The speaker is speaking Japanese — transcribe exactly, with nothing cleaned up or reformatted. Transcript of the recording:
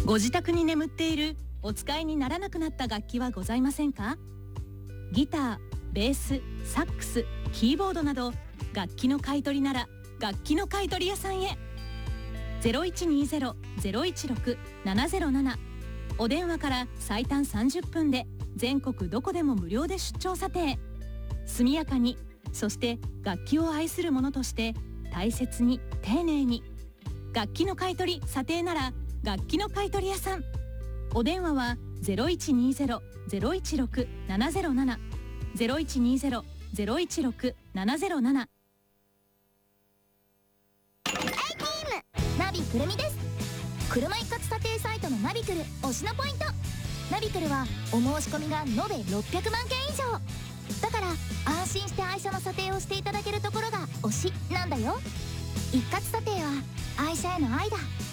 ご自宅に眠っているお使いにならなくなった楽器はございませんか？ギター、ベース、サックス、キーボードなど楽器の買い取りなら楽器の買い取り屋さんへ。 ゼロいちにゼロ ゼロいちろく ななゼロなな お電話から最短さんじゅっぷんで全国どこでも無料で出張査定。速やかに、そして楽器を愛する者として大切に丁寧に。楽器の買い取り査定なら楽器の買い取り屋さん。お電話は ゼロいちにゼロ ゼロいちろく ななゼロなな ゼロいちにゼロ ゼロいちろく ななゼロなな。 ナビくるみです。車一括査定サイトのナビくる推しのポイント。ナビくるはお申し込みが延べろっぴゃくまんけん以上だから、安心して愛車の査定をしていただけるところが推しなんだよ。一括査定は愛車への愛だ。